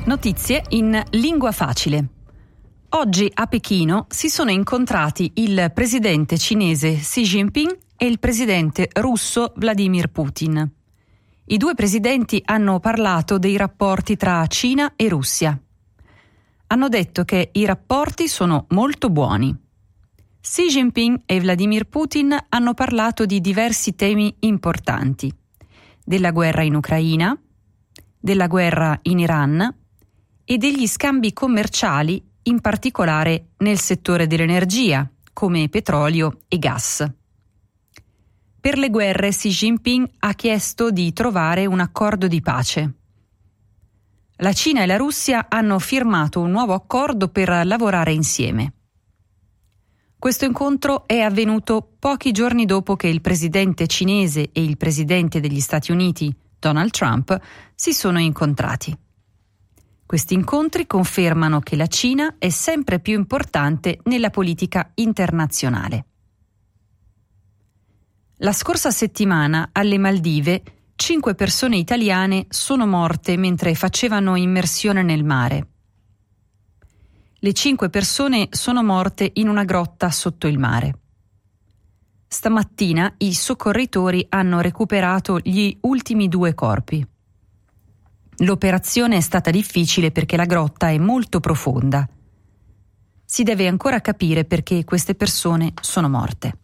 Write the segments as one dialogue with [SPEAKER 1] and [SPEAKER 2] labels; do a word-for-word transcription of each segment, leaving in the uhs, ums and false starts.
[SPEAKER 1] Notizie in lingua facile. Oggi a Pechino si sono incontrati il presidente cinese Xi Jinping e il presidente russo Vladimir Putin. I due presidenti hanno parlato dei rapporti tra Cina e Russia. Hanno detto che i rapporti sono molto buoni. Xi Jinping e Vladimir Putin hanno parlato di diversi temi importanti: della guerra in Ucraina, della guerra in Iran e degli scambi commerciali, in particolare nel settore dell'energia, come petrolio e gas. Per le guerre Xi Jinping ha chiesto di trovare un accordo di pace. La Cina e la Russia hanno firmato un nuovo accordo per lavorare insieme. Questo incontro è avvenuto pochi giorni dopo che il presidente cinese e il presidente degli Stati Uniti, Donald Trump, si sono incontrati. Questi incontri confermano che la Cina è sempre più importante nella politica internazionale. La scorsa settimana alle Maldive cinque persone italiane sono morte mentre facevano immersione nel mare. Le cinque persone sono morte in una grotta sotto il mare. Stamattina i soccorritori hanno recuperato gli ultimi due corpi. L'operazione è stata difficile perché la grotta è molto profonda. Si deve ancora capire perché queste persone sono morte.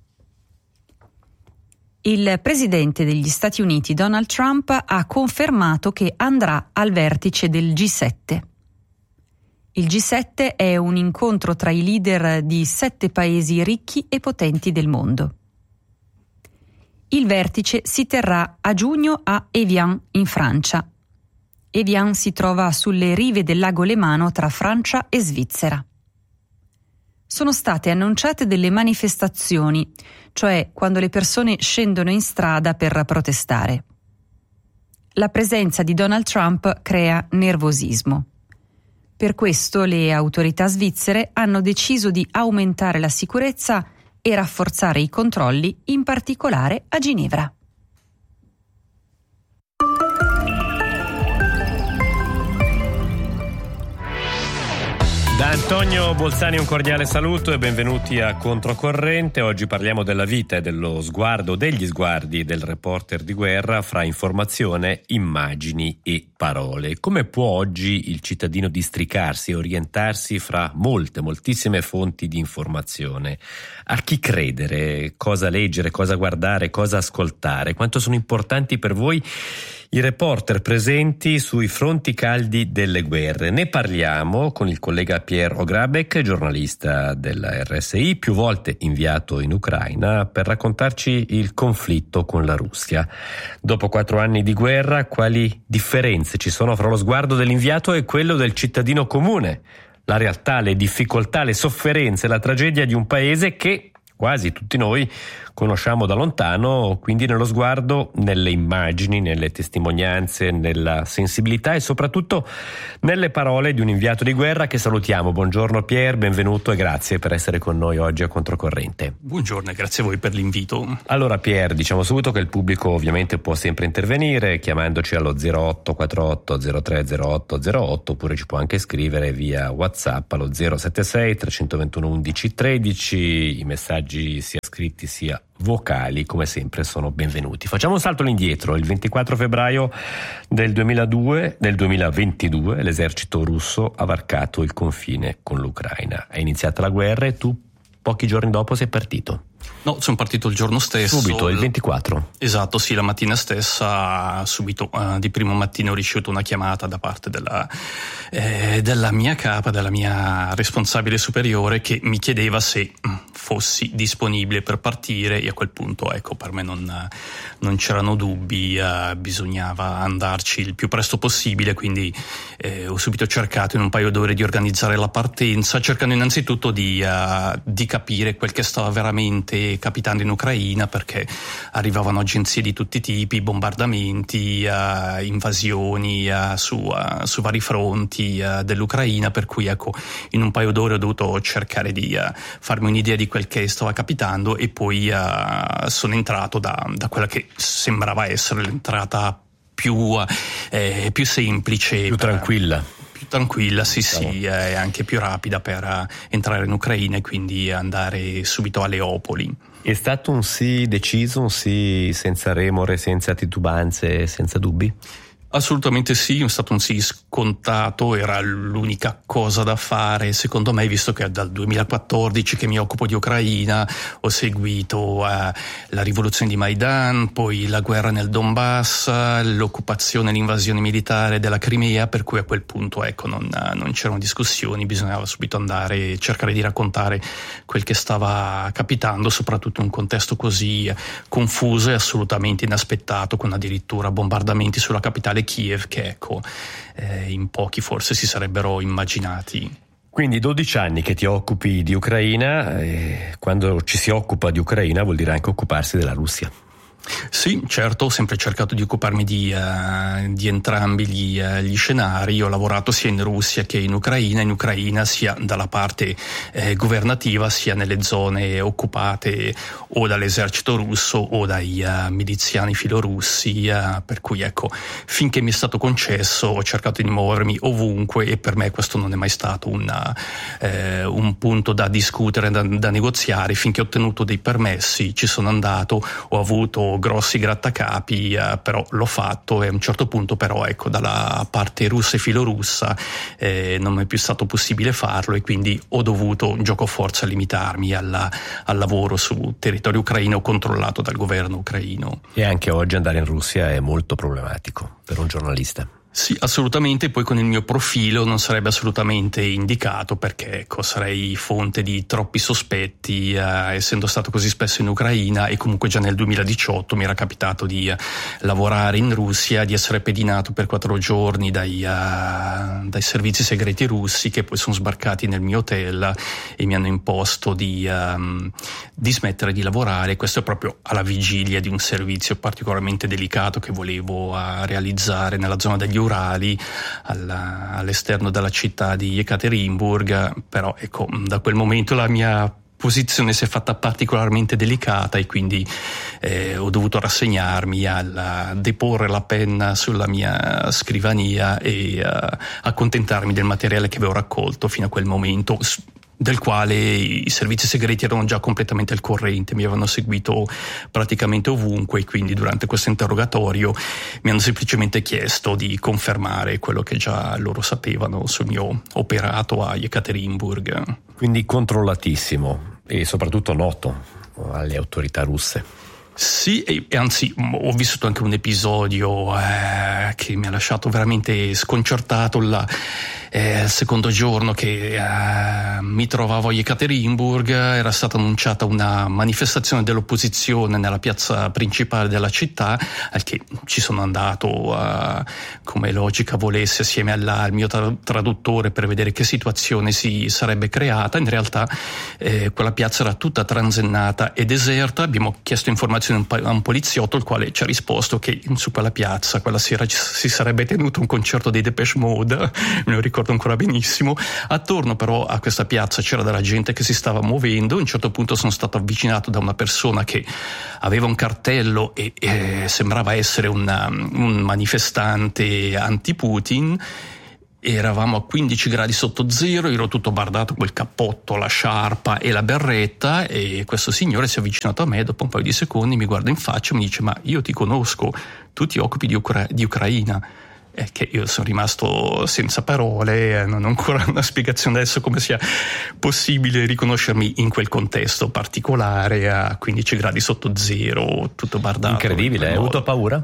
[SPEAKER 1] Il presidente degli Stati Uniti, Donald Trump, ha confermato che andrà al vertice del G sette. Il G sette è un incontro tra i leader di sette paesi ricchi e potenti del mondo. Il vertice si terrà a giugno a Évian, in Francia. Évian si trova sulle rive del lago Lemano tra Francia e Svizzera. Sono state annunciate delle manifestazioni, cioè quando le persone scendono in strada per protestare. La presenza di Donald Trump crea nervosismo. Per questo le autorità svizzere hanno deciso di aumentare la sicurezza e rafforzare i controlli, in particolare a Ginevra.
[SPEAKER 2] Da Antonio Bolzani un cordiale saluto e benvenuti a Controcorrente. Oggi parliamo della vita e dello sguardo, degli sguardi del reporter di guerra fra informazione, immagini e parole. Come può oggi il cittadino districarsi e orientarsi fra molte, moltissime fonti di informazione? A chi credere? Cosa leggere? Cosa guardare? Cosa ascoltare? Quanto sono importanti per voi i reporter presenti sui fronti caldi delle guerre? Ne parliamo con il collega Pierre Ograbek, giornalista della R S I, più volte inviato in Ucraina per raccontarci il conflitto con la Russia. Dopo quattro anni di guerra, quali differenze ci sono fra lo sguardo dell'inviato e quello del cittadino comune? La realtà, le difficoltà, le sofferenze, la tragedia di un paese che quasi tutti noi conosciamo da lontano, quindi nello sguardo, nelle immagini, nelle testimonianze, nella sensibilità e soprattutto nelle parole di un inviato di guerra che salutiamo. Buongiorno Pierre, benvenuto e grazie per essere con noi oggi a Controcorrente.
[SPEAKER 3] Buongiorno e grazie a voi per l'invito.
[SPEAKER 2] Allora Pierre, diciamo subito che il pubblico ovviamente può sempre intervenire chiamandoci allo zero otto quattro otto zero tre zero otto zero otto oppure ci può anche scrivere via WhatsApp allo zero sette sei tre due uno undici tredici. I messaggi sia scritti sia vocali come sempre sono benvenuti. Facciamo un salto all'indietro. Il ventiquattro febbraio del duemiladue, del duemilaventidue l'esercito russo ha varcato il confine con l'Ucraina. È iniziata la guerra e tu pochi giorni dopo sei partito.
[SPEAKER 3] No, sono partito il giorno stesso.
[SPEAKER 2] Subito, il ventiquattro.
[SPEAKER 3] Esatto, sì, la mattina stessa, subito uh, di primo mattino ho ricevuto una chiamata da parte della, eh, della mia capa, della mia responsabile superiore, che mi chiedeva se fossi disponibile per partire, e a quel punto, ecco, per me non, non c'erano dubbi, uh, bisognava andarci il più presto possibile, quindi eh, ho subito cercato in un paio d'ore di organizzare la partenza, cercando innanzitutto di, uh, di capire quel che stava veramente capitando in Ucraina, perché arrivavano agenzie di tutti i tipi, bombardamenti, uh, invasioni uh, su, uh, su vari fronti uh, dell'Ucraina, per cui ecco, in un paio d'ore ho dovuto cercare di uh, farmi un'idea di quel che stava capitando, e poi uh, sono entrato da, da quella che sembrava essere l'entrata più, eh, più semplice,
[SPEAKER 2] più
[SPEAKER 3] per,
[SPEAKER 2] tranquilla.
[SPEAKER 3] Più tranquilla, sì, sì, e anche più rapida per entrare in Ucraina e quindi andare subito a Leopoli.
[SPEAKER 2] È stato un sì deciso, un sì senza remore, senza titubanze, senza dubbi?
[SPEAKER 3] Assolutamente sì, è stato un sì scontato, era l'unica cosa da fare secondo me, visto che è dal duemilaquattordici che mi occupo di Ucraina, ho seguito eh, la rivoluzione di Maidan, poi la guerra nel Donbass, l'occupazione e l'invasione militare della Crimea, per cui a quel punto ecco non, non c'erano discussioni, bisognava subito andare e cercare di raccontare quel che stava capitando, soprattutto in un contesto così confuso e assolutamente inaspettato, con addirittura bombardamenti sulla capitale Kiev che ecco eh, in pochi forse si sarebbero immaginati.
[SPEAKER 2] Quindi dodici anni che ti occupi di Ucraina, e quando ci si occupa di Ucraina vuol dire anche occuparsi della Russia.
[SPEAKER 3] Sì, certo, ho sempre cercato di occuparmi di, uh, di entrambi gli, uh, gli scenari. Ho lavorato sia in Russia che in Ucraina, in Ucraina sia dalla parte eh, governativa sia nelle zone occupate o dall'esercito russo o dai uh, miliziani filorussi, uh, per cui ecco, finché mi è stato concesso ho cercato di muovermi ovunque e per me questo non è mai stato una, eh, un punto da discutere, da, da negoziare. Finché ho ottenuto dei permessi ci sono andato, ho avuto grossi grattacapi, eh, però l'ho fatto e a un certo punto però ecco dalla parte russa e filorussa eh, non mi è più stato possibile farlo e quindi ho dovuto gioco forza limitarmi alla, al lavoro su territorio ucraino controllato dal governo ucraino.
[SPEAKER 2] E anche oggi andare in Russia è molto problematico per un giornalista.
[SPEAKER 3] Sì, assolutamente, poi con il mio profilo non sarebbe assolutamente indicato perché ecco, sarei fonte di troppi sospetti, eh, essendo stato così spesso in Ucraina e comunque già nel duemiladiciotto mi era capitato di eh, lavorare in Russia, di essere pedinato per quattro giorni dai, uh, dai servizi segreti russi che poi sono sbarcati nel mio hotel e mi hanno imposto di, um, di smettere di lavorare. Questo è proprio alla vigilia di un servizio particolarmente delicato che volevo uh, realizzare nella zona degli Urali, alla, all'esterno della città di Ekaterinburg, però ecco, da quel momento la mia posizione si è fatta particolarmente delicata e quindi eh, ho dovuto rassegnarmi a deporre la penna sulla mia scrivania e uh, accontentarmi del materiale che avevo raccolto fino a quel momento, del quale i servizi segreti erano già completamente al corrente, mi avevano seguito praticamente ovunque e quindi durante questo interrogatorio mi hanno semplicemente chiesto di confermare quello che già loro sapevano sul mio operato a Ekaterinburg.
[SPEAKER 2] Quindi controllatissimo e soprattutto noto alle autorità russe.
[SPEAKER 3] Sì, e, e anzi ho vissuto anche un episodio eh, che mi ha lasciato veramente sconcertato. La, eh, il secondo giorno che eh, mi trovavo a Ekaterinburg era stata annunciata una manifestazione dell'opposizione nella piazza principale della città, al che ci sono andato eh, come logica volesse assieme alla, al mio tra- traduttore per vedere che situazione si sarebbe creata. In realtà eh, quella piazza era tutta transennata e deserta. Abbiamo chiesto informazioni a un poliziotto, il quale ci ha risposto che su quella piazza quella sera si sarebbe tenuto un concerto dei Depeche Mode, me lo ricordo ancora benissimo. Attorno però a questa piazza c'era della gente che si stava muovendo. A un certo punto sono stato avvicinato da una persona che aveva un cartello e, e sembrava essere una, un manifestante anti-Putin. Eravamo a quindici gradi sotto zero, ero tutto bardato col cappotto, la sciarpa e la berretta e questo signore si è avvicinato a me, dopo un paio di secondi mi guarda in faccia e mi dice: ma io ti conosco, tu ti occupi di, Ucra- di Ucraina. E che io sono rimasto senza parole, non ho ancora una spiegazione adesso come sia possibile riconoscermi in quel contesto particolare a quindici gradi sotto zero, tutto bardato.
[SPEAKER 2] Incredibile, hai avuto paura?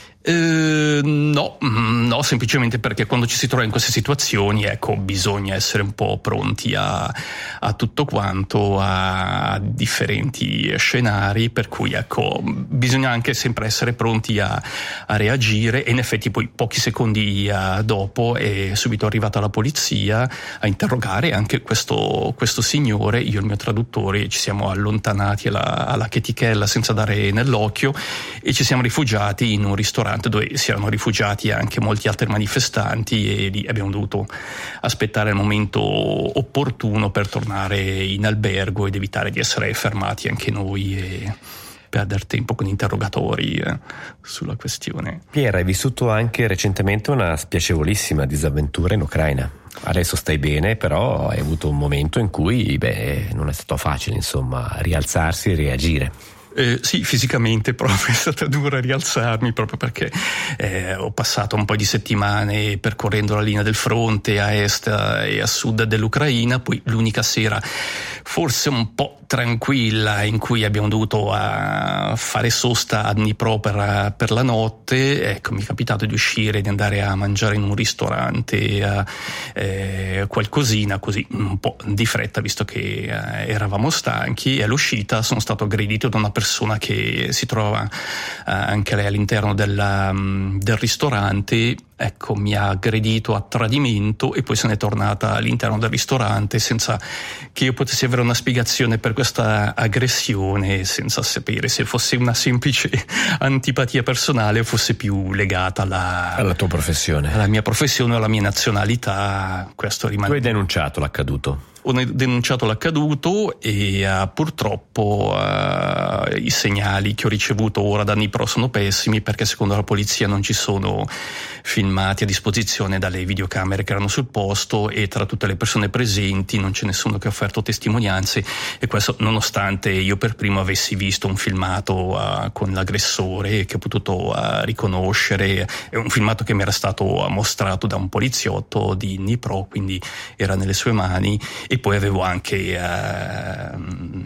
[SPEAKER 3] Eh, no, no, semplicemente perché quando ci si trova in queste situazioni, ecco, bisogna essere un po' pronti a, a tutto quanto, a differenti scenari, per cui ecco, bisogna anche sempre essere pronti a, a reagire. E in effetti poi pochi secondi uh, dopo è subito arrivata la polizia a interrogare anche questo, questo signore. Io e il mio traduttore ci siamo allontanati alla, alla chetichella senza dare nell'occhio e ci siamo rifugiati in un ristorante dove si erano rifugiati anche molti altri manifestanti e lì abbiamo dovuto aspettare il momento opportuno per tornare in albergo ed evitare di essere fermati anche noi. E... perdere tempo con interrogatori eh, sulla questione.
[SPEAKER 2] Pier, hai vissuto anche recentemente una spiacevolissima disavventura in Ucraina. Adesso stai bene, però hai avuto un momento in cui beh, non è stato facile, insomma, rialzarsi e reagire.
[SPEAKER 3] Eh, sì, fisicamente proprio è stata dura rialzarmi, proprio perché eh, ho passato un po' di settimane percorrendo la linea del fronte a est e a sud dell'Ucraina. Poi l'unica sera forse un po' tranquilla in cui abbiamo dovuto uh, fare sosta a Dnipro per, per la notte, ecco, mi è capitato di uscire, di andare a mangiare in un ristorante uh, eh, qualcosina così un po' di fretta, visto che uh, eravamo stanchi, e all'uscita sono stato aggredito da una persona persona che si trova uh, anche lei all'interno della, um, del ristorante. Ecco, mi ha aggredito a tradimento e poi se n'è tornata all'interno del ristorante senza che io potessi avere una spiegazione per questa aggressione, senza sapere se fosse una semplice antipatia personale o fosse più legata alla,
[SPEAKER 2] alla tua professione,
[SPEAKER 3] alla mia professione o alla mia nazionalità. Questo rimane.
[SPEAKER 2] Tu hai denunciato l'accaduto?
[SPEAKER 3] Ho denunciato l'accaduto e uh, purtroppo uh, i segnali che ho ricevuto ora da Dnipro sono pessimi, perché secondo la polizia non ci sono filmati a disposizione dalle videocamere che erano sul posto, e tra tutte le persone presenti non c'è nessuno che ha offerto testimonianze, e questo nonostante io per primo avessi visto un filmato uh, con l'aggressore che ho potuto uh, riconoscere. È un filmato che mi era stato mostrato da un poliziotto di Dnipro, quindi era nelle sue mani. E poi avevo anche eh,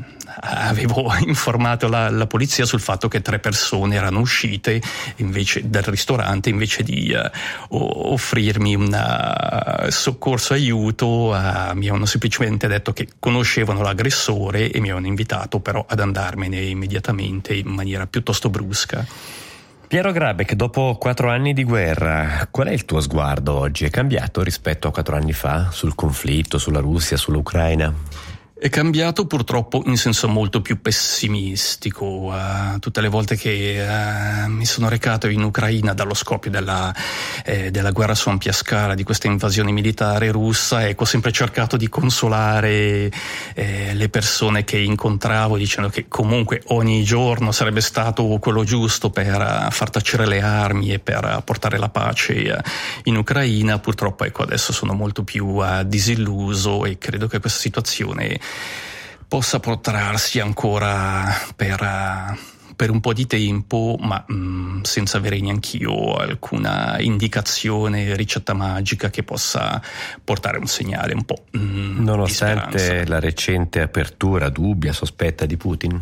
[SPEAKER 3] avevo informato la, la polizia sul fatto che tre persone erano uscite invece dal ristorante, invece di eh, offrirmi un uh, soccorso aiuto, uh, mi avevano semplicemente detto che conoscevano l'aggressore e mi avevano invitato però ad andarmene immediatamente in maniera piuttosto brusca.
[SPEAKER 2] Piero Grabeck, dopo quattro anni di guerra, qual è il tuo sguardo oggi? È cambiato rispetto a quattro anni fa sul conflitto, sulla Russia, sull'Ucraina?
[SPEAKER 3] È cambiato purtroppo in senso molto più pessimistico. Uh, tutte le volte che uh, mi sono recato in Ucraina dallo scoppio della, eh, della guerra su ampia scala, di questa invasione militare russa, ecco, ho sempre cercato di consolare eh, le persone che incontravo, dicendo che comunque ogni giorno sarebbe stato quello giusto per uh, far tacere le armi e per uh, portare la pace uh, in Ucraina. Purtroppo, ecco, adesso sono molto più uh, disilluso e credo che questa situazione possa protrarsi ancora per, per un po' di tempo, ma mh, senza avere neanch'io alcuna indicazione, ricetta magica che possa portare un segnale un po' mh,
[SPEAKER 2] nonostante
[SPEAKER 3] di speranza.
[SPEAKER 2] La recente apertura dubbia, sospetta di Putin?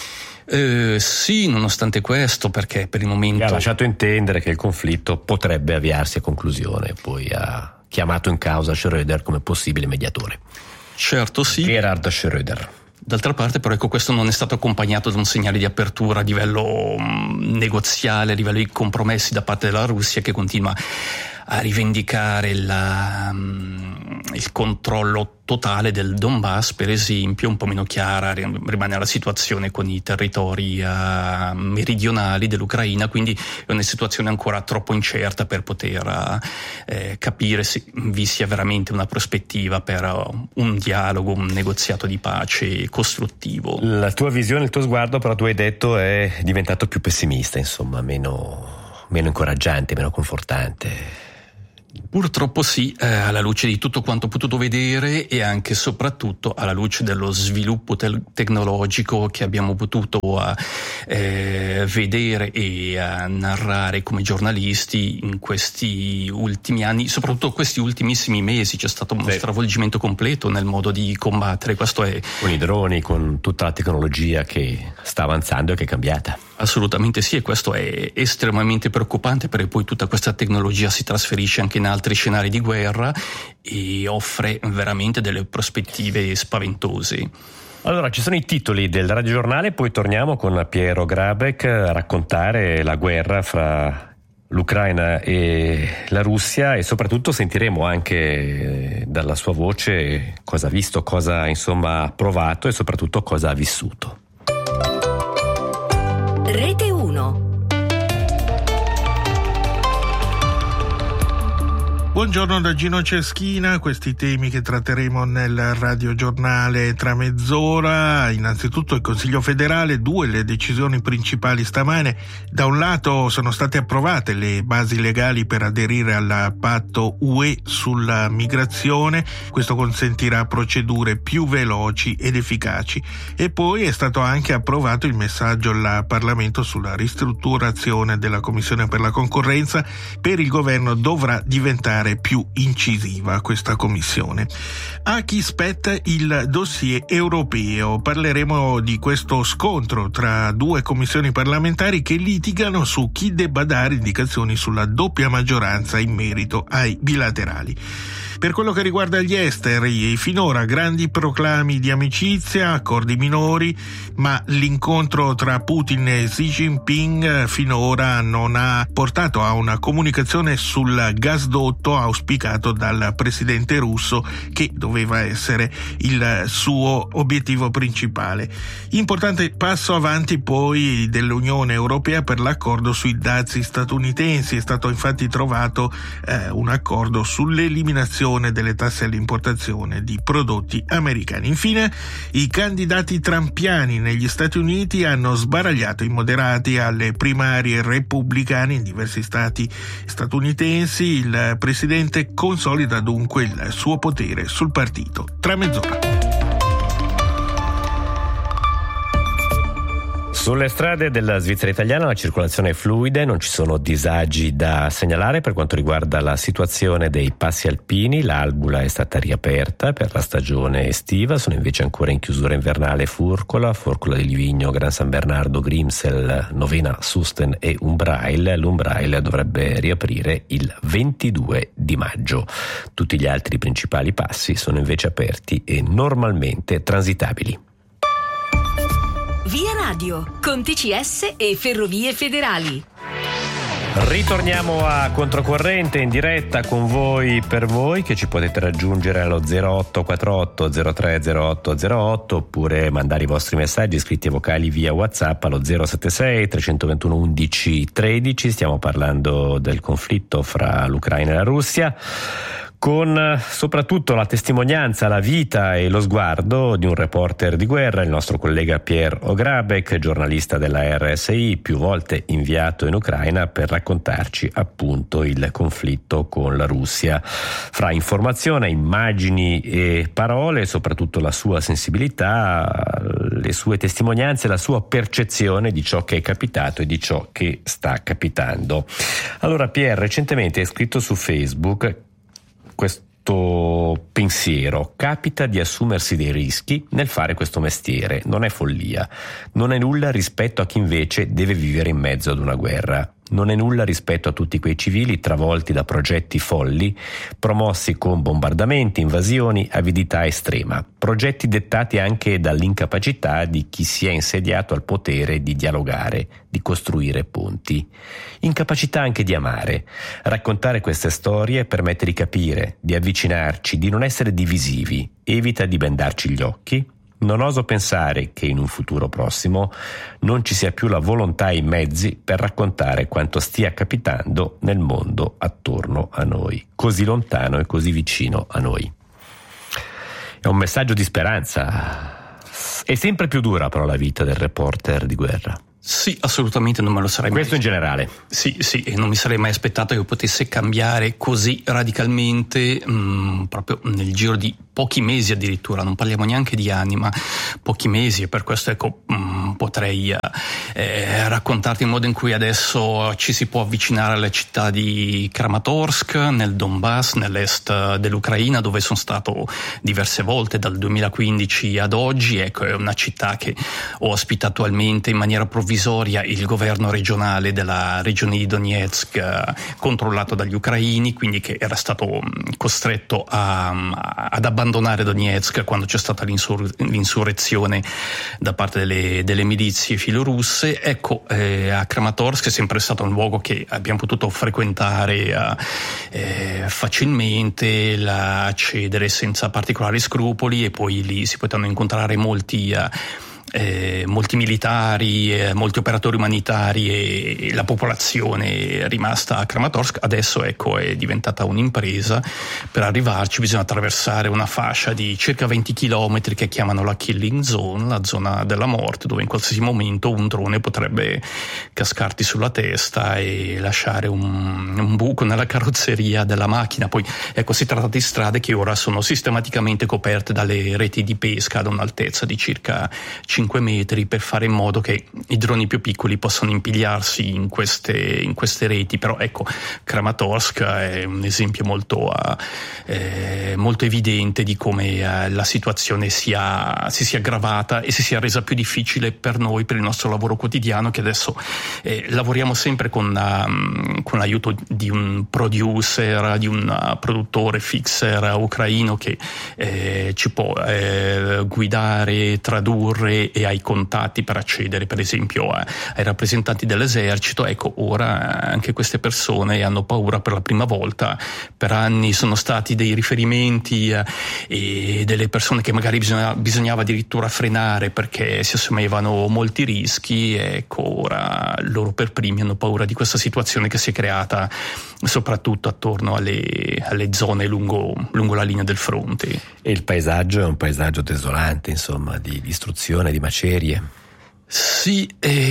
[SPEAKER 3] Eh, sì, nonostante questo, perché per il momento
[SPEAKER 2] ha lasciato intendere che il conflitto potrebbe avviarsi a conclusione, poi ha chiamato in causa Schröder come possibile mediatore.
[SPEAKER 3] Certo, sì.
[SPEAKER 2] Gerhard Schröder.
[SPEAKER 3] D'altra parte, però, ecco, questo non è stato accompagnato da un segnale di apertura a livello mh, negoziale, a livello di compromessi da parte della Russia, che continua a rivendicare la, mh, il controllo totale del Donbass, per esempio. Un po' meno chiara rimane la situazione con i territori uh, meridionali dell'Ucraina, quindi è una situazione ancora troppo incerta per poter uh, eh, capire se vi sia veramente una prospettiva per uh, un dialogo, un negoziato di pace costruttivo.
[SPEAKER 2] La tua visione, il tuo sguardo, però, tu hai detto, è diventato più pessimista, insomma, meno, meno incoraggiante, meno confortante.
[SPEAKER 3] Purtroppo sì, eh, alla luce di tutto quanto ho potuto vedere e anche e soprattutto alla luce dello sviluppo te- tecnologico che abbiamo potuto uh, eh, vedere e uh, narrare come giornalisti in questi ultimi anni, soprattutto questi ultimissimi mesi. C'è stato uno sì. stravolgimento completo nel modo di combattere. Questo è
[SPEAKER 2] con i droni, con tutta la tecnologia che sta avanzando e che è cambiata.
[SPEAKER 3] Assolutamente sì, e questo è estremamente preoccupante, perché poi tutta questa tecnologia si trasferisce anche in altri scenari di guerra e offre veramente delle prospettive spaventose.
[SPEAKER 2] Allora, ci sono i titoli del radiogiornale, poi torniamo con Piero Grabeck a raccontare la guerra fra l'Ucraina e la Russia, e soprattutto sentiremo anche dalla sua voce cosa ha visto, cosa insomma ha provato e soprattutto cosa ha vissuto.
[SPEAKER 4] Rete uno. Buongiorno da Gino Ceschina, questi temi che tratteremo nel radiogiornale tra mezz'ora. Innanzitutto il Consiglio federale, due le decisioni principali stamane. Da un lato sono state approvate le basi legali per aderire al patto U E sulla migrazione, questo consentirà procedure più veloci ed efficaci. E poi è stato anche approvato il messaggio al Parlamento sulla ristrutturazione della Commissione per la concorrenza. Per il governo dovrà diventare più incisiva questa commissione. A chi spetta il dossier europeo? Parleremo di questo scontro tra due commissioni parlamentari che litigano su chi debba dare indicazioni sulla doppia maggioranza in merito ai bilaterali. Per quello che riguarda gli esteri, finora grandi proclami di amicizia, accordi minori, ma l'incontro tra Putin e Xi Jinping finora non ha portato a una comunicazione sul gasdotto auspicato dal presidente russo, che doveva essere il suo obiettivo principale. Importante passo avanti poi dell'Unione Europea per l'accordo sui dazi statunitensi. È stato infatti trovato eh, un accordo sull'eliminazione delle tasse all'importazione di prodotti americani. Infine, i candidati trumpiani negli Stati Uniti hanno sbaragliato i moderati alle primarie repubblicane in diversi stati statunitensi. Il presidente consolida dunque il suo potere sul partito. Tra mezz'ora.
[SPEAKER 2] Sulle strade della Svizzera italiana la circolazione è fluida e non ci sono disagi da segnalare per quanto riguarda la situazione dei passi alpini. L'Albula è stata riaperta per la stagione estiva, sono invece ancora in chiusura invernale Furcola, Forcola di Livigno, Gran San Bernardo, Grimsel, Novena, Susten e Umbrail. L'Umbrail dovrebbe riaprire il ventidue di maggio. Tutti gli altri principali passi sono invece aperti e normalmente transitabili.
[SPEAKER 5] Via Radio, con T C S e Ferrovie Federali.
[SPEAKER 2] Ritorniamo a Controcorrente in diretta con voi, per voi, che ci potete raggiungere allo zero otto quattro otto zero tre zero otto zero otto oppure mandare i vostri messaggi scritti e vocali via WhatsApp allo zero sette sei tre due uno undici tredici. Stiamo parlando del conflitto fra l'Ucraina e la Russia, con soprattutto la testimonianza, la vita e lo sguardo di un reporter di guerra, il nostro collega Pierre Ograbek, giornalista della R S I, più volte inviato in Ucraina per raccontarci appunto il conflitto con la Russia. Fra informazione, immagini e parole, soprattutto la sua sensibilità, le sue testimonianze, la sua percezione di ciò che è capitato e di ciò che sta capitando. Allora Pierre, recentemente hai scritto su Facebook questo pensiero: capita di assumersi dei rischi nel fare questo mestiere, non è follia, non è nulla rispetto a chi invece deve vivere in mezzo ad una guerra. Non è nulla rispetto a tutti quei civili travolti da progetti folli, promossi con bombardamenti, invasioni, avidità estrema. Progetti dettati anche dall'incapacità di chi si è insediato al potere di dialogare, di costruire ponti. Incapacità anche di amare. Raccontare queste storie permette di capire, di avvicinarci, di non essere divisivi, evita di bendarci gli occhi. Non oso pensare che in un futuro prossimo non ci sia più la volontà e i mezzi per raccontare quanto stia capitando nel mondo attorno a noi, così lontano e così vicino a noi. È un messaggio di speranza. È sempre più dura però la vita del reporter di guerra.
[SPEAKER 3] Sì, assolutamente, non me lo sarei
[SPEAKER 2] Questo
[SPEAKER 3] mai...
[SPEAKER 2] in generale.
[SPEAKER 3] Sì, sì, e non mi sarei mai aspettato che potesse cambiare così radicalmente, mh, proprio nel giro di pochi mesi addirittura, non parliamo neanche di anni, ma pochi mesi, e per questo ecco mh, potrei eh, raccontarti il modo in cui adesso ci si può avvicinare alle città di Kramatorsk, nel Donbass, nell'est dell'Ucraina, dove sono stato diverse volte dal duemilaquindici ad oggi. Ecco, è una città che ospita attualmente in maniera provvisoria il governo regionale della regione di Donetsk, eh, controllato dagli ucraini, quindi che era stato mh, costretto a, a, ad abbandonare Donetsk quando c'è stata l'insur- l'insurrezione da parte delle, delle milizie filorusse. Ecco, eh, a Kramatorsk è sempre stato un luogo che abbiamo potuto frequentare eh, facilmente, la, accedere senza particolari scrupoli, e poi lì si potevano incontrare molti eh, eh, molti militari, eh, molti operatori umanitari e, e la popolazione rimasta a Kramatorsk. Adesso ecco è diventata un'impresa. Per arrivarci bisogna attraversare una fascia di circa venti chilometri che chiamano la Killing Zone, la zona della morte, dove in qualsiasi momento un drone potrebbe cascarti sulla testa e lasciare un, un buco nella carrozzeria della macchina. Poi ecco, si tratta di strade che ora sono sistematicamente coperte dalle reti di pesca ad un'altezza di circa cinque metri, per fare in modo che i droni più piccoli possano impigliarsi in queste, in queste reti. Però ecco, Kramatorsk è un esempio molto, eh, molto evidente di come eh, la situazione sia, si sia aggravata e si sia resa più difficile per noi, per il nostro lavoro quotidiano, che adesso eh, lavoriamo sempre con, um, con l'aiuto di un producer, di un uh, produttore fixer ucraino che eh, ci può eh, guidare, tradurre e ha i contatti per accedere per esempio a, ai rappresentanti dell'esercito. Ecco, ora anche queste persone hanno paura per la prima volta. Per anni sono stati dei riferimenti eh, e delle persone che magari bisogna, bisognava addirittura frenare perché si assumevano molti rischi. Ecco, ora loro per primi hanno paura di questa situazione che si è creata soprattutto attorno alle, alle zone lungo, lungo la linea del fronte.
[SPEAKER 2] E il paesaggio è un paesaggio desolante, insomma, di distruzione, di macerie.
[SPEAKER 3] Sì,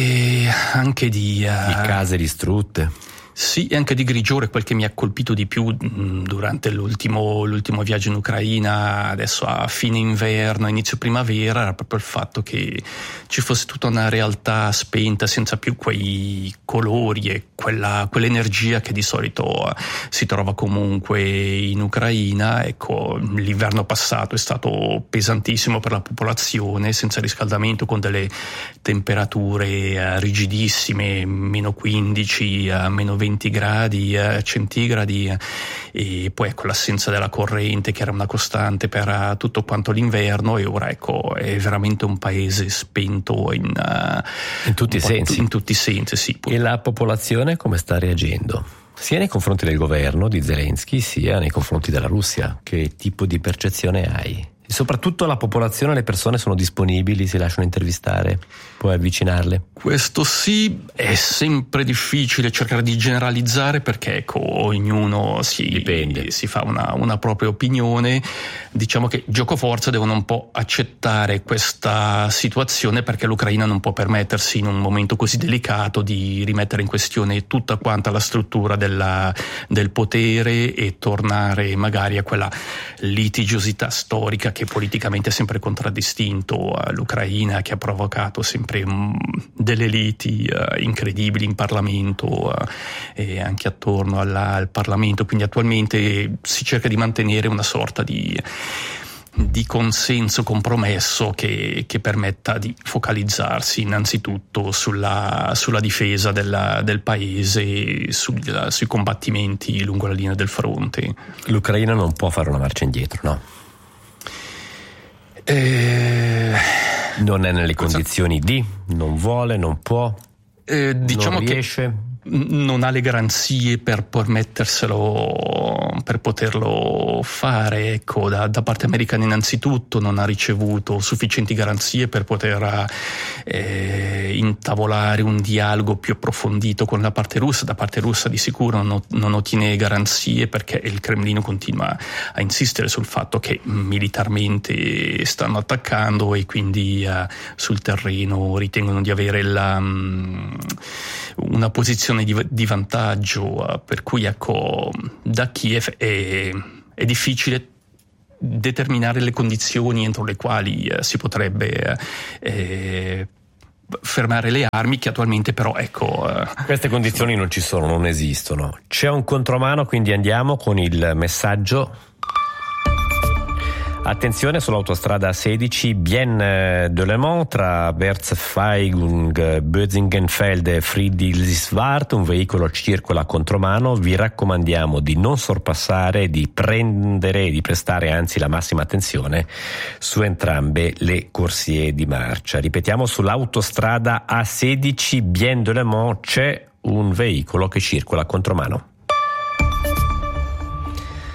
[SPEAKER 3] e anche di... Uh...
[SPEAKER 2] di case distrutte.
[SPEAKER 3] Sì, e anche di grigiore. Quel che mi ha colpito di più mh, durante l'ultimo, l'ultimo viaggio in Ucraina, adesso a fine inverno, inizio primavera, era proprio il fatto che ci fosse tutta una realtà spenta, senza più quei colori e quella, quell'energia che di solito uh, si trova comunque in Ucraina. Ecco, l'inverno passato è stato pesantissimo per la popolazione, senza riscaldamento, con delle temperature uh, rigidissime, meno quindici, uh, meno venti gradi eh, centigradi eh, e poi ecco l'assenza della corrente, che era una costante per uh, tutto quanto l'inverno. E ora ecco è veramente un paese spento in, uh,
[SPEAKER 2] in tutti i sensi.
[SPEAKER 3] In tutti i sensi, sì.
[SPEAKER 2] E la popolazione come sta reagendo? Sia nei confronti del governo di Zelensky, sia nei confronti della Russia. Che tipo di percezione hai? E soprattutto la popolazione, le persone sono disponibili, si lasciano intervistare, puoi avvicinarle?
[SPEAKER 3] Questo sì, è sempre difficile cercare di generalizzare perché ecco, ognuno si, si fa una, una propria opinione. Diciamo che giocoforza devono un po' accettare questa situazione, perché l'Ucraina non può permettersi in un momento così delicato di rimettere in questione tutta quanta la struttura della, del potere e tornare magari a quella litigiosità storica che politicamente ha sempre contraddistinto l'Ucraina, che ha provocato sempre um, delle liti uh, incredibili in Parlamento uh, e anche attorno alla, al Parlamento. Quindi attualmente si cerca di mantenere una sorta di di consenso compromesso che, che permetta di focalizzarsi innanzitutto sulla, sulla difesa della, del paese, sul, sui combattimenti lungo la linea del fronte.
[SPEAKER 2] L'Ucraina non può fare una marcia indietro, no?
[SPEAKER 3] Eh,
[SPEAKER 2] non è nelle condizioni di, non vuole, non può,
[SPEAKER 3] eh, diciamo
[SPEAKER 2] non riesce.
[SPEAKER 3] Che non ha le garanzie per permetterselo, per poterlo fare, ecco, da, da parte americana innanzitutto non ha ricevuto sufficienti garanzie per poter eh, intavolare un dialogo più approfondito con la parte russa. Da parte russa di sicuro non, non ottiene garanzie, perché il Cremlino continua a insistere sul fatto che militarmente stanno attaccando e quindi eh, sul terreno ritengono di avere la, um, una posizione Di, di vantaggio, per cui ecco, da Kiev è, è difficile determinare le condizioni entro le quali eh, si potrebbe eh, fermare le armi, che attualmente però ecco eh,
[SPEAKER 2] queste condizioni non ci sono, non esistono. C'è un contromano, quindi andiamo con il messaggio. Attenzione sull'autostrada A sedici Bienne-Delemont tra Verzweigung, Bözingenfeld e Friedrichswald. Un veicolo circola a contromano. Vi raccomandiamo di non sorpassare, di prendere e di prestare anzi la massima attenzione su entrambe le corsie di marcia. Ripetiamo, sull'autostrada A sedici Bienne-Delemont c'è un veicolo che circola a contromano.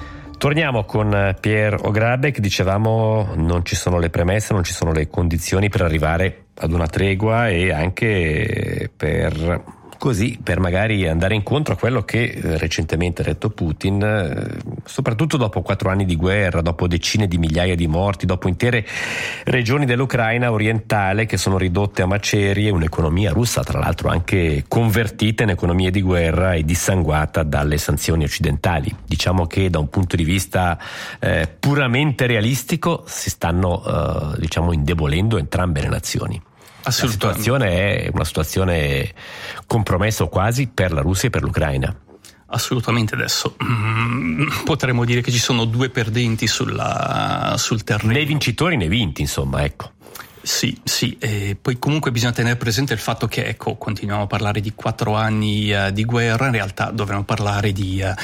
[SPEAKER 2] Torniamo con Pierre O'Grabek. Dicevamo non ci sono le premesse, non ci sono le condizioni per arrivare ad una tregua e anche per così per magari andare incontro a quello che recentemente ha detto Putin, soprattutto dopo quattro anni di guerra, dopo decine di migliaia di morti, dopo intere regioni dell'Ucraina orientale che sono ridotte a macerie, un'economia russa tra l'altro anche convertita in economia di guerra e dissanguata dalle sanzioni occidentali. Diciamo che da un punto di vista eh, puramente realistico si stanno eh, diciamo indebolendo entrambe le nazioni. La situazione è una situazione compromessa o quasi per la Russia e per l'Ucraina.
[SPEAKER 3] Assolutamente. Adesso mm, potremmo dire che ci sono due perdenti sulla, sul terreno.
[SPEAKER 2] Né vincitori né vinti, insomma, ecco.
[SPEAKER 3] Sì, sì, e poi comunque bisogna tenere presente il fatto che, ecco, continuiamo a parlare di quattro anni uh, di guerra, in realtà dovremmo parlare di, uh,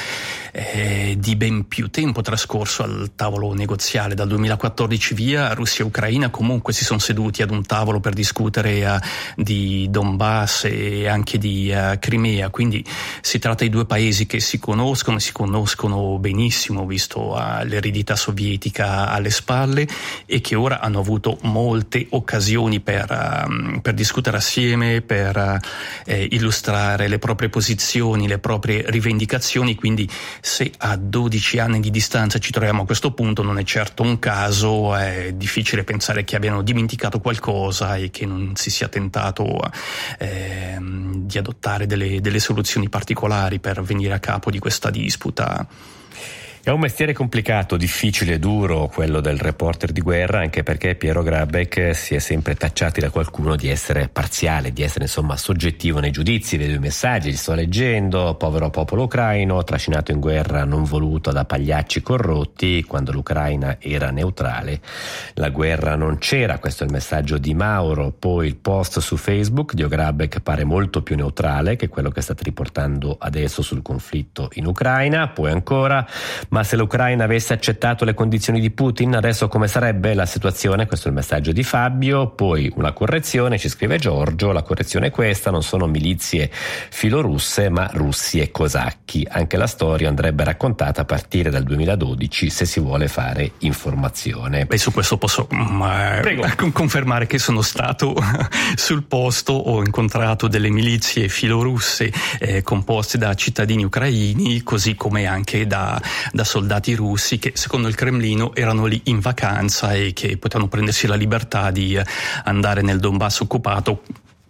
[SPEAKER 3] eh, di ben più tempo trascorso al tavolo negoziale. Dal duemilaquattordici via, Russia e Ucraina comunque si sono seduti ad un tavolo per discutere uh, di Donbass e anche di uh, Crimea, quindi si tratta di due paesi che si conoscono e si conoscono benissimo, visto uh, l'eredità sovietica alle spalle, e che ora hanno avuto molte occasioni per, um, per discutere assieme, per uh, eh, illustrare le proprie posizioni, le proprie rivendicazioni. Quindi se a dodici anni di distanza ci troviamo a questo punto non è certo un caso, è difficile pensare che abbiano dimenticato qualcosa e che non si sia tentato eh, di adottare delle, delle soluzioni particolari per venire a capo di questa disputa.
[SPEAKER 2] È un mestiere complicato, difficile, duro quello del reporter di guerra, anche perché Pierre O'Grabek si è sempre tacciati da qualcuno di essere parziale, di essere insomma soggettivo nei giudizi. Vedo i messaggi, li sto leggendo: povero popolo ucraino, trascinato in guerra non voluto da pagliacci corrotti, quando l'Ucraina era neutrale la guerra non c'era. Questo è il messaggio di Mauro. Poi il post su Facebook di O'Grabek pare molto più neutrale che quello che state riportando adesso sul conflitto in Ucraina. Poi ancora: ma se l'Ucraina avesse accettato le condizioni di Putin, adesso come sarebbe la situazione? Questo è il messaggio di Fabio. Poi una correzione, ci scrive Giorgio: la correzione è questa, non sono milizie filorusse ma russi e cosacchi. Anche la storia andrebbe raccontata a partire dal duemiladodici se si vuole fare informazione.
[SPEAKER 3] Beh, su questo posso ma, confermare che sono stato sul posto, ho incontrato delle milizie filorusse eh, composte da cittadini ucraini, così come anche da, da soldati russi che secondo il Cremlino erano lì in vacanza e che potevano prendersi la libertà di andare nel Donbass occupato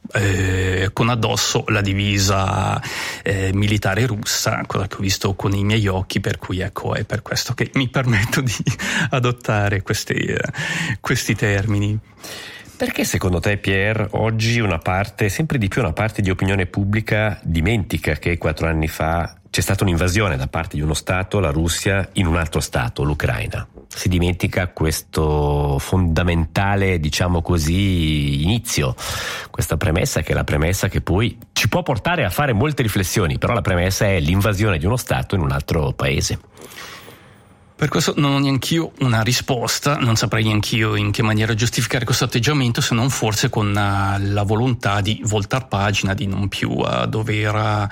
[SPEAKER 3] eh, con addosso la divisa eh, militare russa, cosa che ho visto con i miei occhi, per cui ecco è per questo che mi permetto di adottare questi, eh, questi termini.
[SPEAKER 2] Perché secondo te, Pierre, oggi una parte, sempre di più una parte di opinione pubblica dimentica che quattro anni fa c'è stata un'invasione da parte di uno Stato, la Russia, in un altro Stato, l'Ucraina? Si dimentica questo fondamentale, diciamo così, inizio, questa premessa che è la premessa che poi ci può portare a fare molte riflessioni, però la premessa è l'invasione di uno Stato in un altro paese.
[SPEAKER 3] Per questo non ho neanch'io una risposta, non saprei neanch'io in che maniera giustificare questo atteggiamento, se non forse con uh, la volontà di voltar pagina, di non più uh, dover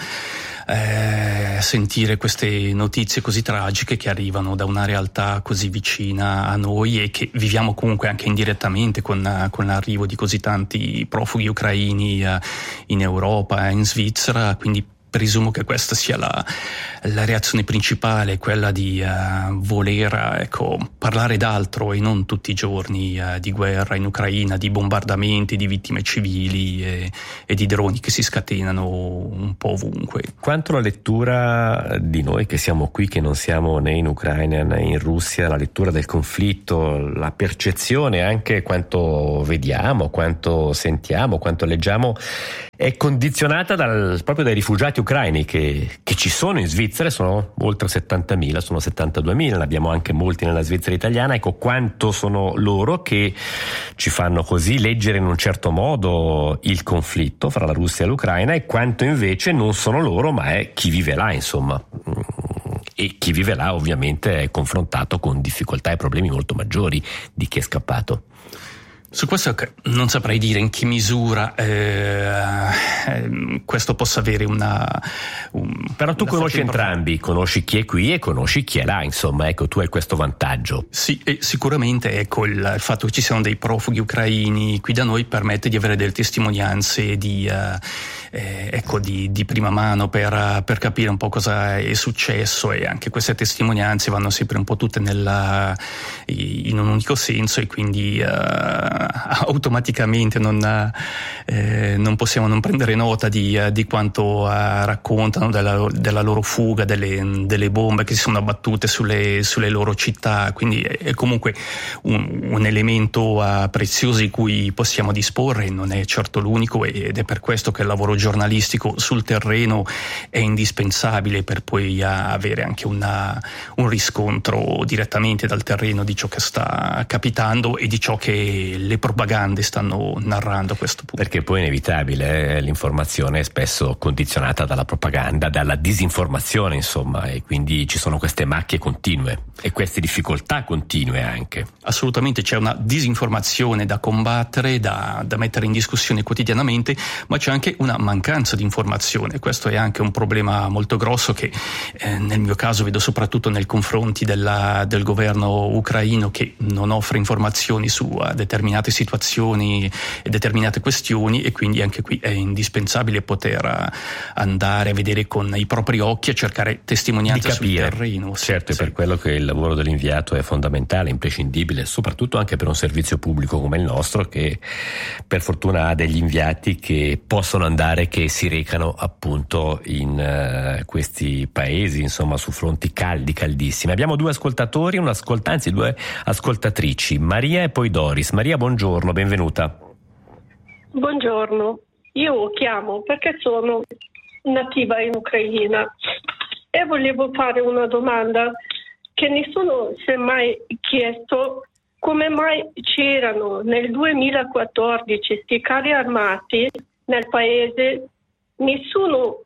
[SPEAKER 3] uh, sentire queste notizie così tragiche che arrivano da una realtà così vicina a noi e che viviamo comunque anche indirettamente con, uh, con l'arrivo di così tanti profughi ucraini uh, in Europa e in Svizzera. Quindi presumo che questa sia la, la reazione principale, quella di uh, voler ecco, parlare d'altro e non tutti i giorni uh, di guerra in Ucraina, di bombardamenti, di vittime civili e, e di droni che si scatenano un po' ovunque.
[SPEAKER 2] Quanto la lettura di noi che siamo qui, che non siamo né in Ucraina né in Russia, la lettura del conflitto, la percezione, anche quanto vediamo, quanto sentiamo, quanto leggiamo, è condizionata dal, proprio dai rifugiati ucraini che, che ci sono in Svizzera. Sono oltre settantamila, sono settantaduemila, ne abbiamo anche molti nella Svizzera italiana. Ecco quanto sono loro che ci fanno così leggere in un certo modo il conflitto fra la Russia e l'Ucraina, e quanto invece non sono loro ma è chi vive là, insomma. E chi vive là ovviamente è confrontato con difficoltà e problemi molto maggiori di chi è scappato.
[SPEAKER 3] Su questo non saprei dire in che misura eh, questo possa avere una... Un,
[SPEAKER 2] Però tu
[SPEAKER 3] una
[SPEAKER 2] conosci entrambi, conosci chi è qui e conosci chi è là, insomma, ecco, tu hai questo vantaggio.
[SPEAKER 3] Sì, e sicuramente ecco, il, il fatto che ci siano dei profughi ucraini qui da noi permette di avere delle testimonianze di, eh, eh, ecco, di, di prima mano per, per capire un po' cosa è successo, e anche queste testimonianze vanno sempre un po' tutte nella, in un unico senso, e quindi eh, automaticamente non, eh, non possiamo non prendere nota di, di quanto eh, raccontano della, della loro fuga, delle, delle bombe che si sono abbattute sulle, sulle loro città. Quindi è comunque un, un elemento uh, prezioso di cui possiamo disporre, non è certo l'unico, ed è per questo che il lavoro giornalistico sul terreno è indispensabile per poi uh, avere anche una, un riscontro direttamente dal terreno di ciò che sta capitando e di ciò che le propagande stanno narrando a questo punto.
[SPEAKER 2] Perché poi è inevitabile, eh? L'informazione è spesso condizionata dalla propaganda, dalla disinformazione, insomma, e quindi ci sono queste macchie continue e queste difficoltà continue anche.
[SPEAKER 3] Assolutamente, c'è una disinformazione da combattere, da, da mettere in discussione quotidianamente, ma c'è anche una mancanza di informazione. Questo è anche un problema molto grosso che eh, nel mio caso vedo soprattutto nei confronti della, del governo ucraino, che non offre informazioni su uh, determinate situazioni e determinate questioni, e quindi anche qui è indispensabile poter uh, andare a vedere con i propri occhi, a cercare testimonianze sul terreno.
[SPEAKER 2] Certo,
[SPEAKER 3] sì,
[SPEAKER 2] è per quello che il lavoro dell'inviato è fondamentale, imprescindibile, soprattutto anche per un servizio pubblico come il nostro, che per fortuna ha degli inviati che possono andare, che si recano appunto in uh, questi paesi, insomma, su fronti caldi, caldissimi. Abbiamo due ascoltatori, un ascolta, anzi due ascoltatrici, Maria e poi Doris. Maria, buongiorno, benvenuta.
[SPEAKER 6] Buongiorno, io chiamo perché sono nativa in Ucraina e volevo fare una domanda che nessuno si è mai chiesto: come mai c'erano nel duemilaquattordici sti carri armati nel paese, nessuno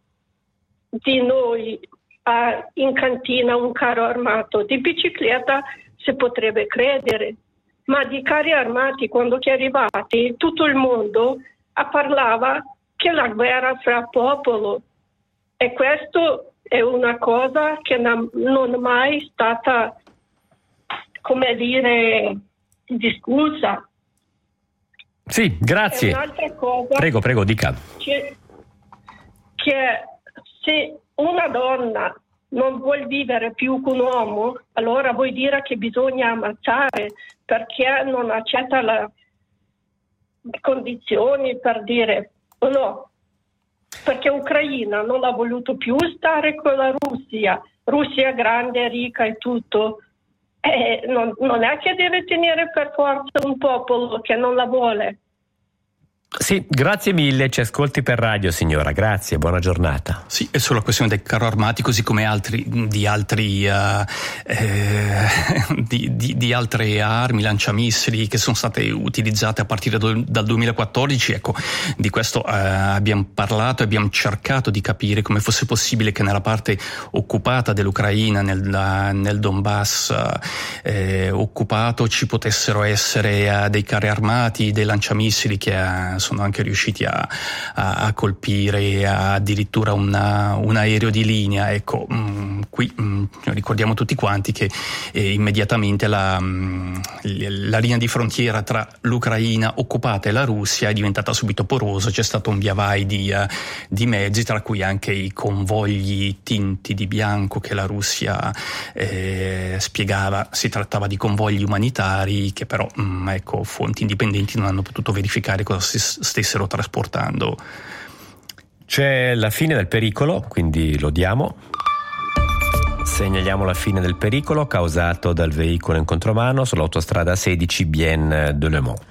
[SPEAKER 6] di noi ha in cantina un carro armato. Di bicicletta si potrebbe credere, ma di carri armati, quando è arrivati, tutto il mondo parlava che la guerra fra popolo, e questo è una cosa che non è mai stata, come dire, discussa.
[SPEAKER 2] Sì, grazie.
[SPEAKER 6] E un'altra cosa,
[SPEAKER 2] prego, prego, dica.
[SPEAKER 6] Che, che se una donna non vuol vivere più con un uomo, allora vuol dire che bisogna ammazzare, perché non accetta le condizioni per dire o no. Perché Ucraina non ha voluto più stare con la Russia, Russia grande, ricca e tutto. E non, non è che deve tenere per forza un popolo che non la vuole.
[SPEAKER 2] Sì, grazie mille, ci ascolti per radio, signora, grazie, buona giornata.
[SPEAKER 3] Sì, è solo la questione del carro armati, così come altri di altri uh, eh, di, di, di altre armi, lanciamissili che sono state utilizzate a partire do, dal duemilaquattordici. Ecco, di questo uh, abbiamo parlato e abbiamo cercato di capire come fosse possibile che nella parte occupata dell'Ucraina, nel, nel Donbass uh, eh, occupato, ci potessero essere uh, dei carri armati, dei lanciamissili che uh, sono anche riusciti a, a, a colpire addirittura una, un aereo di linea. Ecco, mh, qui mh, ricordiamo tutti quanti che eh, immediatamente la, mh, la linea di frontiera tra l'Ucraina occupata e la Russia è diventata subito porosa. C'è stato un via vai di, uh, di mezzi, tra cui anche i convogli tinti di bianco che la Russia eh, spiegava. Si trattava di convogli umanitari che però mh, ecco, fonti indipendenti non hanno potuto verificare cosa si stessero trasportando.
[SPEAKER 2] C'è la fine del pericolo, quindi lo diamo. Segnaliamo la fine del pericolo causato dal veicolo in contromano sull'autostrada sedici Bienne de Le Mans.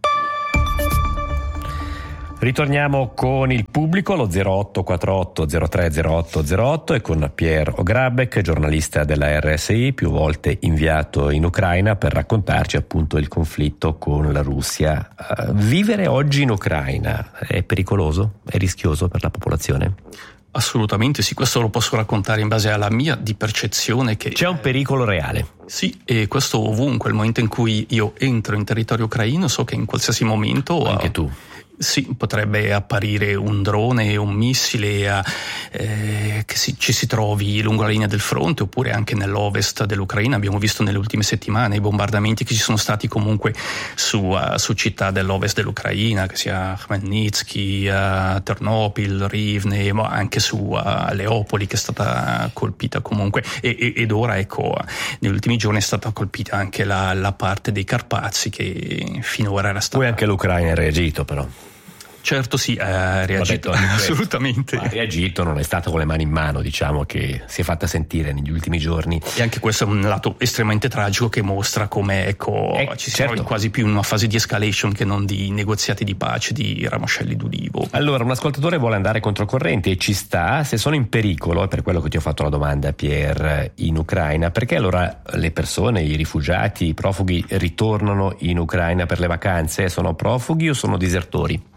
[SPEAKER 2] Ritorniamo con il pubblico, lo zero otto quarantotto zero tre zero otto zero otto, e con Pierre Ograbek, giornalista della R S I, più volte inviato in Ucraina per raccontarci appunto il conflitto con la Russia. Uh, vivere oggi in Ucraina è pericoloso? È rischioso per la popolazione?
[SPEAKER 3] Assolutamente sì, questo lo posso raccontare in base alla mia di percezione che
[SPEAKER 2] c'è un pericolo reale.
[SPEAKER 3] Sì, e questo ovunque. Il momento in cui io entro in territorio ucraino so che in qualsiasi momento
[SPEAKER 2] anche tu
[SPEAKER 3] sì, potrebbe apparire un drone, un missile eh, che si, ci si trovi lungo la linea del fronte, oppure anche nell'ovest dell'Ucraina. Abbiamo visto nelle ultime settimane i bombardamenti che ci sono stati comunque su, uh, su città dell'ovest dell'Ucraina, che sia Khmelnytsky, uh, Ternopil, Rivne, ma anche su uh, Leopoli, che è stata colpita comunque, e, e, ed ora ecco negli ultimi giorni è stata colpita anche la, la parte dei Carpazi, che finora era stata...
[SPEAKER 2] Poi anche l'Ucraina ha reagito, però.
[SPEAKER 3] Certo sì, ha reagito assolutamente.
[SPEAKER 2] Ha reagito, non è stato con le mani in mano, diciamo, che si è fatta sentire negli ultimi giorni.
[SPEAKER 3] E anche questo è un lato estremamente tragico che mostra come ecco eh, ci si certo. trovi quasi più in una fase di escalation che non di negoziati di pace, di ramoscelli d'ulivo.
[SPEAKER 2] Allora, un ascoltatore vuole andare controcorrente e ci sta, se sono in pericolo, è per quello che ti ho fatto la domanda, Pier, in Ucraina, perché allora le persone, i rifugiati, i profughi ritornano in Ucraina per le vacanze? Sono profughi o sono disertori?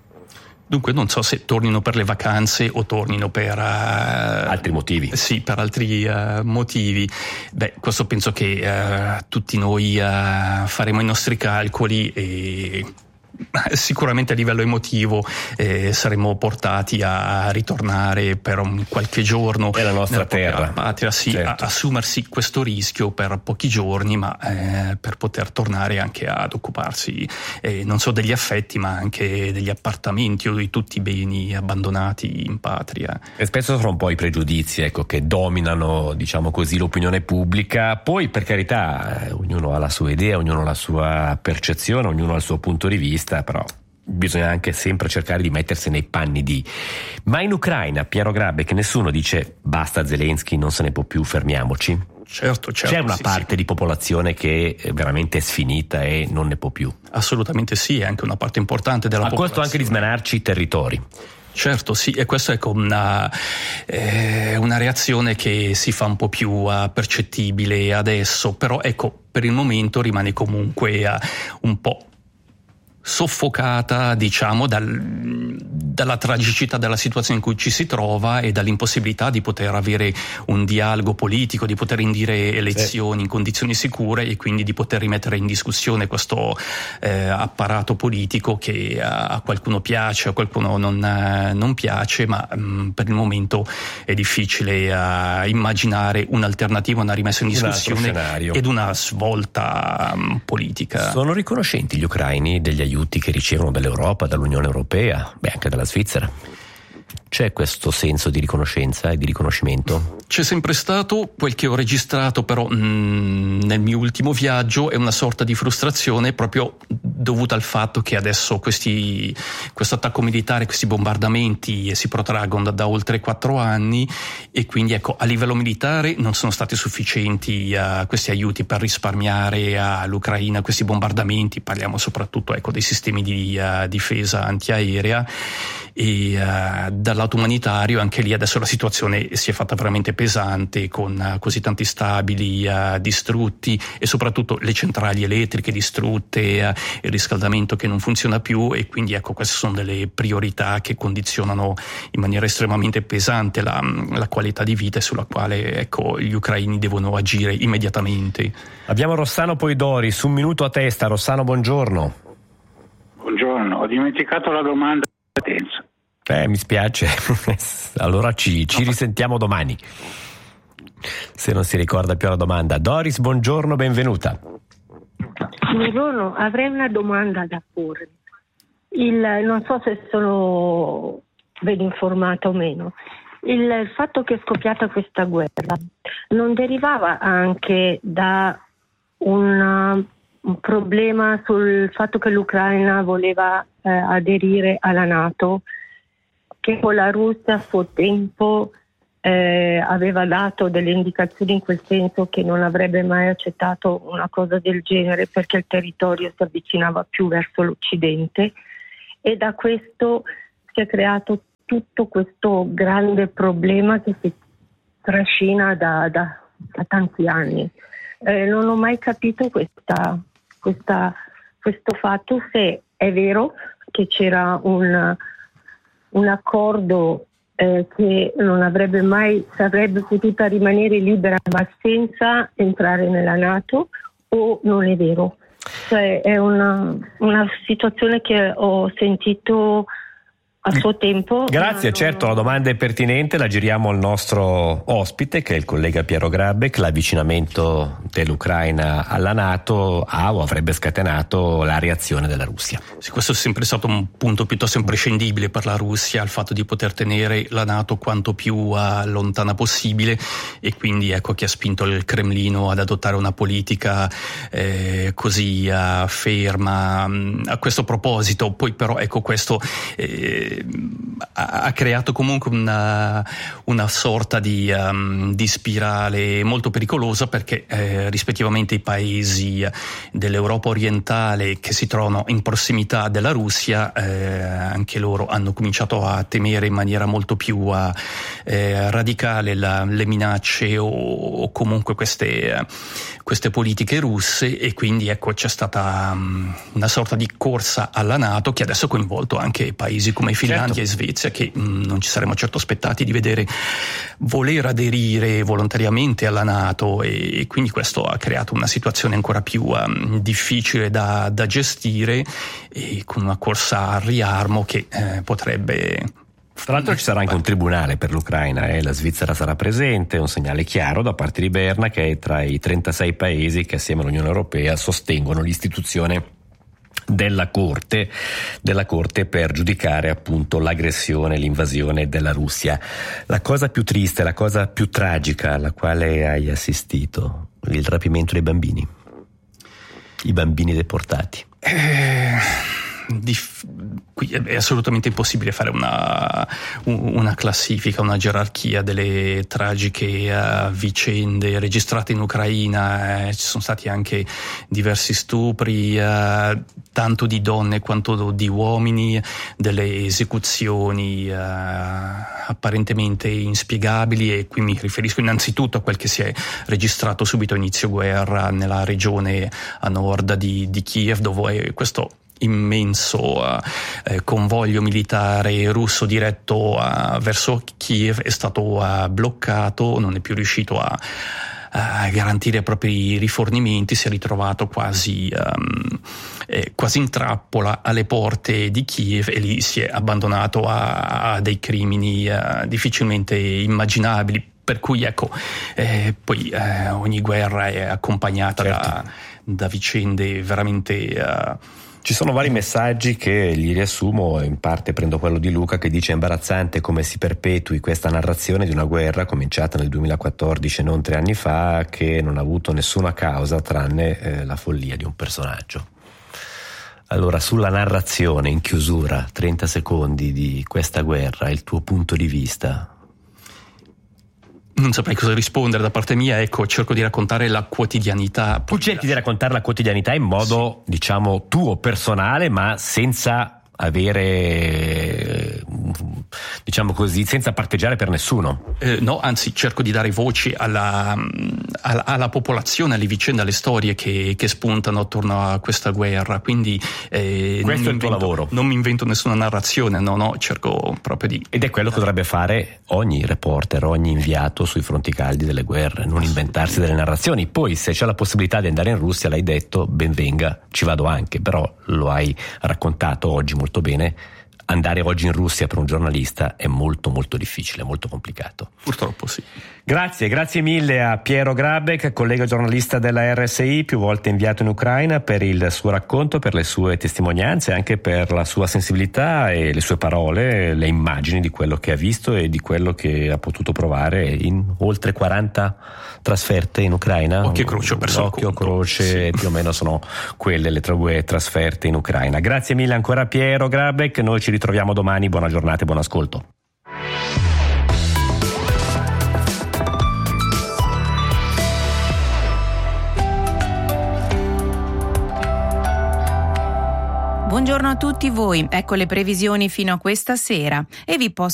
[SPEAKER 3] Dunque non so se tornino per le vacanze o tornino per uh,
[SPEAKER 2] altri motivi.
[SPEAKER 3] Sì, per altri uh, motivi. Beh, questo penso che uh, tutti noi uh, faremo i nostri calcoli e sicuramente a livello emotivo eh, saremo portati a ritornare per un qualche giorno
[SPEAKER 2] è la nostra terra
[SPEAKER 3] patria, sì, certo. a, assumersi questo rischio per pochi giorni, ma eh, per poter tornare anche ad occuparsi eh, non solo degli affetti ma anche degli appartamenti o di tutti i beni abbandonati in patria.
[SPEAKER 2] E spesso sono un po' i pregiudizi, ecco, che dominano, diciamo così, l'opinione pubblica. Poi, per carità, eh, ognuno ha la sua idea, ognuno ha la sua percezione, ognuno ha il suo punto di vista, però bisogna anche sempre cercare di mettersi nei panni di. Ma in Ucraina, Piero Grabbe, che nessuno dice basta Zelensky, non se ne può più, fermiamoci.
[SPEAKER 3] Certo, certo.
[SPEAKER 2] C'è una
[SPEAKER 3] sì,
[SPEAKER 2] parte
[SPEAKER 3] sì.
[SPEAKER 2] di popolazione che veramente è sfinita e non ne può più.
[SPEAKER 3] Assolutamente sì, è anche una parte importante della
[SPEAKER 2] a
[SPEAKER 3] popolazione.
[SPEAKER 2] A costo anche di smanarci i territori.
[SPEAKER 3] Certo, sì, e questa è una, eh, una reazione che si fa un po' più uh, percettibile adesso, però ecco, per il momento rimane comunque uh, un po' soffocata, diciamo, dal, dalla tragicità della situazione in cui ci si trova e dall'impossibilità di poter avere un dialogo politico, di poter indire elezioni sì. in condizioni sicure e quindi di poter rimettere in discussione questo eh, apparato politico che a, a qualcuno piace, a qualcuno non, eh, non piace, ma mh, per il momento è difficile uh, immaginare un'alternativa, una rimessa in discussione ed una svolta um, politica.
[SPEAKER 2] Sono riconoscenti gli ucraini degli aiuti che ricevono dall'Europa, dall'Unione Europea, beh anche dalla Svizzera? C'è questo senso di riconoscenza e di riconoscimento?
[SPEAKER 3] C'è sempre stato, quel che ho registrato però mh, nel mio ultimo viaggio è una sorta di frustrazione proprio dovuta al fatto che adesso questi, questo attacco militare, questi bombardamenti si protraggono da, da oltre quattro anni e quindi ecco a livello militare non sono stati sufficienti uh, questi aiuti per risparmiare all'Ucraina questi bombardamenti, parliamo soprattutto ecco dei sistemi di uh, difesa antiaerea e uh, dal lato umanitario anche lì adesso la situazione si è fatta veramente pesante con uh, così tanti stabili uh, distrutti e soprattutto le centrali elettriche distrutte, uh, il riscaldamento che non funziona più e quindi ecco queste sono delle priorità che condizionano in maniera estremamente pesante la, la qualità di vita e sulla quale ecco gli ucraini devono agire immediatamente.
[SPEAKER 2] Abbiamo Rossano poi Doris, un minuto a testa. Rossano, buongiorno.
[SPEAKER 7] Buongiorno, ho dimenticato la domanda.
[SPEAKER 2] Eh, mi spiace, allora ci, ci risentiamo domani, se non si ricorda più la domanda. Doris, buongiorno, benvenuta.
[SPEAKER 8] Buongiorno, avrei una domanda da porre. Il, non so se sono ben informata o meno. Il, il fatto che è scoppiata questa guerra non derivava anche da una, un problema sul fatto che l'Ucraina voleva eh, aderire alla NATO, che con la Russia a suo tempo eh, aveva dato delle indicazioni in quel senso che non avrebbe mai accettato una cosa del genere perché il territorio si avvicinava più verso l'Occidente e da questo si è creato tutto questo grande problema che si trascina da, da, da tanti anni. Eh, non ho mai capito questa, questa, questo fatto, se è vero che c'era un un accordo eh, che non avrebbe mai, sarebbe potuta rimanere libera ma senza entrare nella NATO, o non è vero? Cioè è una, una situazione che ho sentito a suo tempo.
[SPEAKER 2] Grazie,
[SPEAKER 8] no,
[SPEAKER 2] certo,
[SPEAKER 8] no.
[SPEAKER 2] la domanda è pertinente, la giriamo al nostro ospite che è il collega Piero Grabeck. L'avvicinamento dell'Ucraina alla NATO ha o avrebbe scatenato la reazione della Russia.
[SPEAKER 3] Sì, questo è sempre stato un punto piuttosto imprescindibile per la Russia, il fatto di poter tenere la NATO quanto più uh, lontana possibile, e quindi ecco che ha spinto il Cremlino ad adottare una politica eh, così uh, ferma. A questo proposito, poi però ecco questo eh, ha creato comunque una, una sorta di, um, di spirale molto pericolosa, perché eh, rispettivamente i paesi dell'Europa orientale che si trovano in prossimità della Russia, eh, anche loro hanno cominciato a temere in maniera molto più eh, radicale la, le minacce o, o comunque queste, queste politiche russe, e quindi ecco c'è stata um, una sorta di corsa alla NATO che adesso ha coinvolto anche paesi come Finlandia certo. e Svezia, che mh, non ci saremmo certo aspettati di vedere voler aderire volontariamente alla NATO, e, e quindi questo ha creato una situazione ancora più um, difficile da, da gestire, e con una corsa al riarmo che eh, potrebbe...
[SPEAKER 2] Tra l'altro ci sarà anche un tribunale per l'Ucraina, eh? La Svizzera sarà presente, un segnale chiaro da parte di Berna, che è tra i trentasei paesi che assieme all'Unione Europea sostengono l'istituzione della Corte, della Corte per giudicare appunto l'aggressione, l'invasione della Russia. La cosa più triste, la cosa più tragica alla quale hai assistito, il rapimento dei bambini, i bambini deportati.
[SPEAKER 3] Eh... Dif- qui è assolutamente impossibile fare una, una classifica, una gerarchia delle tragiche uh, vicende registrate in Ucraina. Eh, ci sono stati anche diversi stupri, uh, tanto di donne quanto di uomini, delle esecuzioni uh, apparentemente inspiegabili, e qui mi riferisco innanzitutto a quel che si è registrato subito a inizio guerra nella regione a nord di, di Kiev, dove questo immenso uh, eh, convoglio militare russo diretto uh, verso Kiev è stato uh, bloccato, non è più riuscito a, a garantire i propri rifornimenti, si è ritrovato quasi, um, eh, quasi in trappola alle porte di Kiev, e lì si è abbandonato a, a dei crimini uh, difficilmente immaginabili. Per cui ecco, eh, poi eh, ogni guerra è accompagnata certo. da, da vicende veramente... Uh,
[SPEAKER 2] Ci sono vari messaggi che li riassumo, in parte prendo quello di Luca che dice: è imbarazzante come si perpetui questa narrazione di una guerra cominciata nel duemilaquattordici, non tre anni fa, che non ha avuto nessuna causa tranne eh, la follia di un personaggio. Allora, sulla narrazione in chiusura, trenta secondi di questa guerra, il tuo punto di vista?
[SPEAKER 3] Non saprei cosa rispondere da parte mia, ecco, cerco di raccontare la quotidianità.
[SPEAKER 2] Tu cerchi di raccontare la quotidianità in modo, sì. diciamo, tuo, personale, ma senza avere, diciamo così, senza parteggiare per nessuno.
[SPEAKER 3] Eh, no, anzi, cerco di dare voce alla, alla, alla popolazione, alle vicende, alle storie che, che spuntano attorno a questa guerra. Quindi eh,
[SPEAKER 2] questo è il
[SPEAKER 3] invento,
[SPEAKER 2] tuo lavoro.
[SPEAKER 3] Non mi invento nessuna narrazione, no, no, cerco proprio di.
[SPEAKER 2] Ed è quello che dovrebbe fare ogni reporter, ogni inviato sui fronti caldi delle guerre, non inventarsi delle narrazioni. Poi, se c'è la possibilità di andare in Russia, l'hai detto, ben venga, ci vado anche, però lo hai raccontato oggi molto bene. Andare oggi in Russia per un giornalista è molto molto difficile, molto complicato.
[SPEAKER 3] Purtroppo sì.
[SPEAKER 2] Grazie, grazie mille a Piero Grabeck, collega giornalista della R S I, più volte inviato in Ucraina, per il suo racconto, per le sue testimonianze, anche per la sua sensibilità e le sue parole, le immagini di quello che ha visto e di quello che ha potuto provare in oltre quaranta trasferte in Ucraina.
[SPEAKER 3] Occhio e croce ho perso il
[SPEAKER 2] Occhio
[SPEAKER 3] conto.
[SPEAKER 2] croce, sì. Più o meno sono quelle le tre trasferte in Ucraina. Grazie mille ancora a Piero Grabeck, noi ci ritroviamo domani, buona giornata e buon ascolto.
[SPEAKER 9] Buongiorno a tutti voi, ecco le previsioni fino a questa sera e vi posso